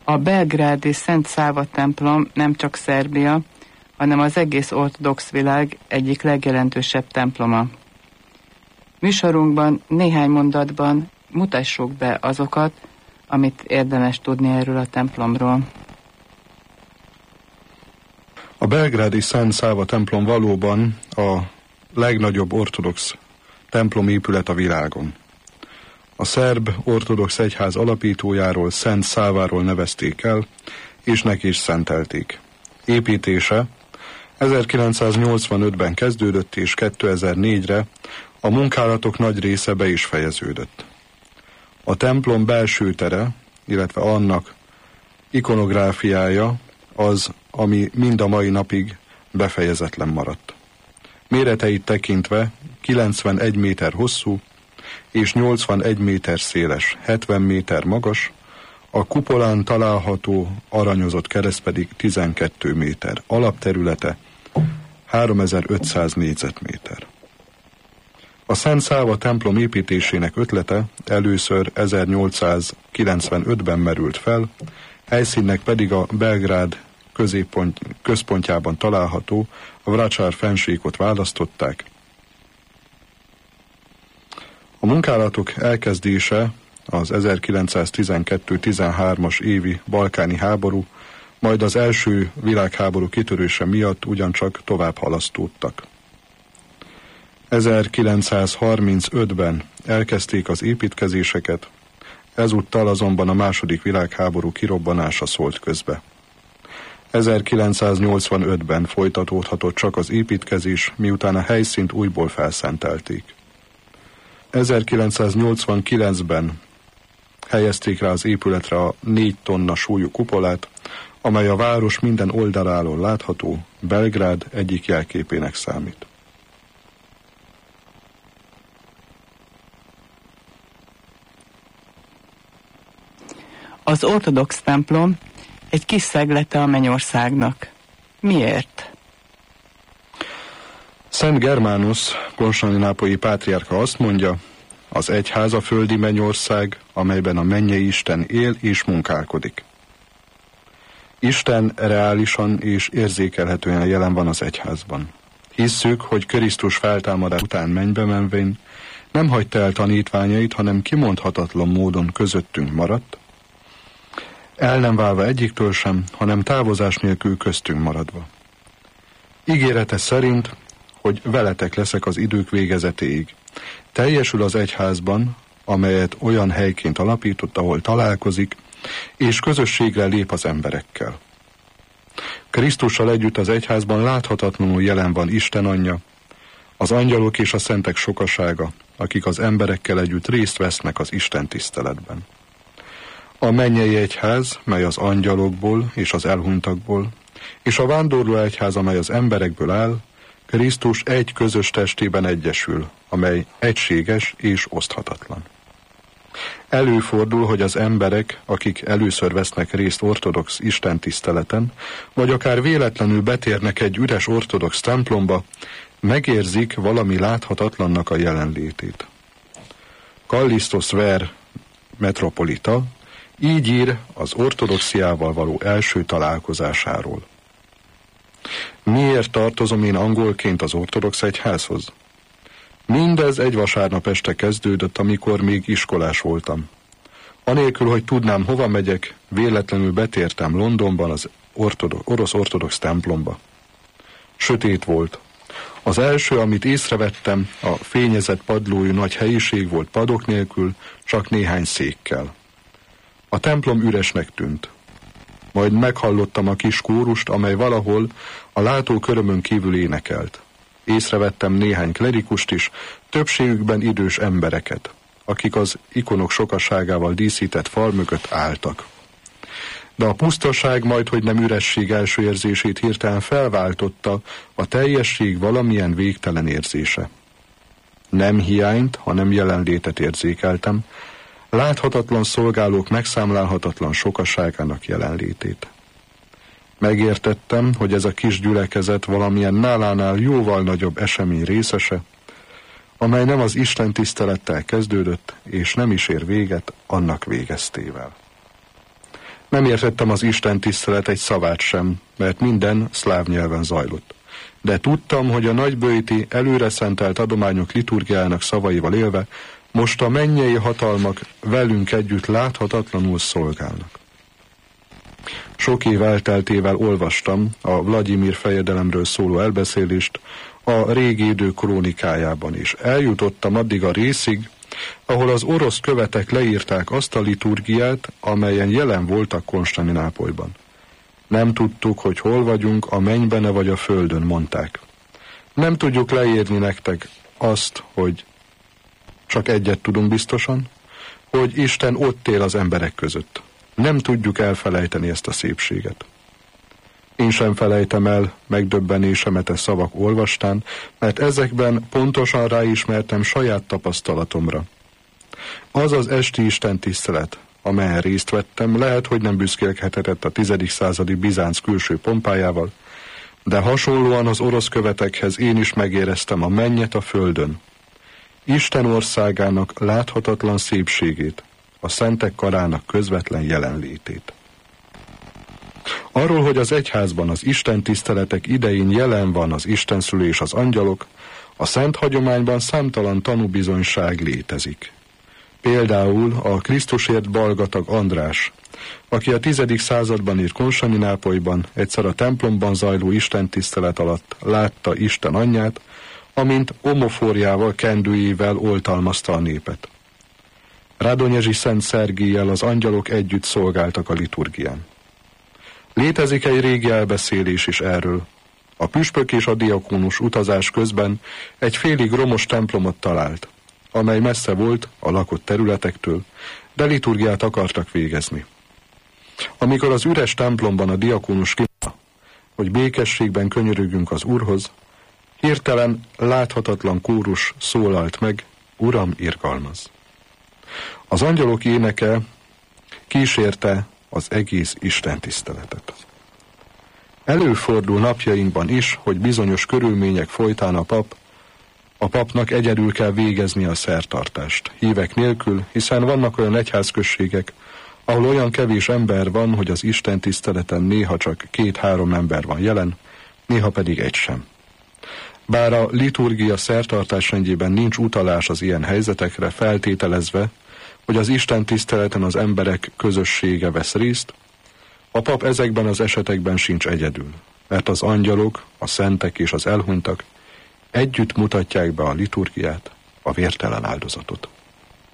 A belgrádi Szent Száva templom nem csak Szerbia, hanem az egész ortodox világ egyik legjelentősebb temploma. Műsorunkban néhány mondatban mutassuk be azokat, amit érdemes tudni erről a templomról. A belgrádi Szent Száva templom valóban a legnagyobb ortodox templomépület a világon. A szerb ortodox egyház alapítójáról, Szent Száváról nevezték el, és neki is szentelték. Építése 1985-ben kezdődött, és 2004-re a munkálatok nagy része be is fejeződött. A templom belső tere, illetve annak ikonográfiája az, ami mind a mai napig befejezetlen maradt. Méreteit tekintve 91 méter hosszú és 81 méter széles, 70 méter magas, a kupolán található aranyozott kereszt pedig 12 méter, alapterülete 3500 négyzetméter. A Szent Száva templom építésének ötlete először 1895-ben merült fel, helyszínnek pedig a Belgrád központjában található a Vračar fennsíkot választották. A munkálatok elkezdése az 1912-13-as évi balkáni háború, majd az első világháború kitörése miatt ugyancsak tovább halasztódtak. 1935-ben elkezdték az építkezéseket, ezúttal azonban a második világháború kirobbanása szólt közbe. 1985-ben folytatódhatott csak az építkezés, miután a helyszínt újból felszentelték. 1989-ben helyezték rá az épületre a 4 tonna súlyú kupolát, amely a város minden oldaláról látható Belgrád egyik jelképének számít. Az ortodox templom egy kis szeglete a mennyországnak. Miért? Szent Germánus, konstantinápolyi pátriárka azt mondja, az egyház a földi mennyország, amelyben a mennyei Isten él és munkálkodik. Isten reálisan és érzékelhetően jelen van az egyházban. Hisszük, hogy Krisztus feltámadás után mennybe menvén nem hagyta el tanítványait, hanem kimondhatatlan módon közöttünk maradt, el nem válva egyiktől sem, hanem távozás nélkül köztünk maradva. Ígérete szerint, hogy veletek leszek az idők végezetéig. Teljesül az egyházban, amelyet olyan helyként alapított, ahol találkozik, és közösségre lép az emberekkel. Krisztussal együtt az egyházban láthatatlanul jelen van Isten anyja, az angyalok és a szentek sokasága, akik az emberekkel együtt részt vesznek az Isten tiszteletben. A mennyei egyház, mely az angyalokból és az elhunytakból, és a vándorló egyház, amely az emberekből áll, Krisztus egy közös testében egyesül, amely egységes és oszthatatlan. Előfordul, hogy az emberek, akik először vesznek részt ortodox istentiszteleten, vagy akár véletlenül betérnek egy üres ortodox templomba, megérzik valami láthatatlannak a jelenlétét. Kallisztosz Ver metropolita így ír az ortodoxiával való első találkozásáról. Miért tartozom én angolként az ortodox egyházhoz? Mindez egy vasárnap este kezdődött, amikor még iskolás voltam. Anélkül, hogy tudnám, hova megyek, véletlenül betértem Londonban az orosz ortodox templomba. Sötét volt. Az első, amit észrevettem, a fényezett padlójú nagy helyiség volt padok nélkül, csak néhány székkel. A templom üresnek tűnt. Majd meghallottam a kis kórust, amely valahol a látókörömön kívül énekelt. Észrevettem néhány klerikust is, többségükben idős embereket, akik az ikonok sokaságával díszített fal mögött álltak. De a pusztaság majdhogy nem üresség első érzését hirtelen felváltotta a teljesség valamilyen végtelen érzése. Nem hiányt, hanem jelenlétet érzékeltem, láthatatlan szolgálók megszámlálhatatlan sokaságának jelenlétét. Megértettem, hogy ez a kis gyülekezet valamilyen nálánál jóval nagyobb esemény részese, amely nem az Isten tisztelettel kezdődött, és nem is ér véget annak végeztével. Nem értettem az Isten tisztelet egy szavát sem, mert minden szláv nyelven zajlott. De tudtam, hogy a nagyböjti előre szentelt adományok liturgiájának szavaival élve, most a mennyei hatalmak velünk együtt láthatatlanul szolgálnak. Sok év elteltével olvastam a Vladimir fejedelemről szóló elbeszélést a régi idők krónikájában, és eljutottam addig a részig, ahol az orosz követek leírták azt a liturgiát, amelyen jelen voltak Konstantinápolyban. Nem tudtuk, hogy hol vagyunk, a mennyben-e vagy a földön, mondták. Nem tudjuk leírni nektek azt, hogy csak egyet tudunk biztosan, hogy Isten ott él az emberek között. Nem tudjuk elfelejteni ezt a szépséget. Én sem felejtem el megdöbbenésemet e szavak olvastán, mert ezekben pontosan ráismertem saját tapasztalatomra. Az az esti Isten tisztelet, amelyen részt vettem, lehet, hogy nem büszkélkedhetett a 10. századi Bizánc külső pompájával, de hasonlóan az orosz követekhez én is megéreztem a mennyet a földön, Isten országának láthatatlan szépségét, a szentek karának közvetlen jelenlétét. Arról, hogy az egyházban az Isten tiszteletek idején jelen van az Istenszülő és az angyalok, a szent hagyományban számtalan tanúbizonyság létezik. Például a Krisztusért balgatag András, aki a 10. században írt Konstantinápolyban egyszer a templomban zajló istentisztelet alatt látta Isten anyját, amint omofóriával, kendőjével oltalmazta a népet. Radonyezsi Szent Szergéllyel az angyalok együtt szolgáltak a liturgián. Létezik egy régi elbeszélés is erről. A püspök és a diakónus utazás közben egy félig romos templomot talált, amely messze volt a lakott területektől, de liturgiát akartak végezni. Amikor az üres templomban a diakónus kimondta, hogy békességben könyörögjünk az Úrhoz, hirtelen láthatatlan kórus szólalt meg, Uram, irgalmaz. Az angyalok éneke kísérte az egész istentiszteletet. Előfordul napjainkban is, hogy bizonyos körülmények folytán a papnak egyedül kell végezni a szertartást, hívek nélkül, hiszen vannak olyan egyházközségek, ahol olyan kevés ember van, hogy az istentiszteleten néha csak 2-3 ember van jelen, néha pedig egy sem. Bár a liturgia szertartás rendjében nincs utalás az ilyen helyzetekre, feltételezve, hogy az istentiszteleten az emberek közössége vesz részt, a pap ezekben az esetekben sincs egyedül, mert az angyalok, a szentek és az elhunytak együtt mutatják be a liturgiát, a vértelen áldozatot.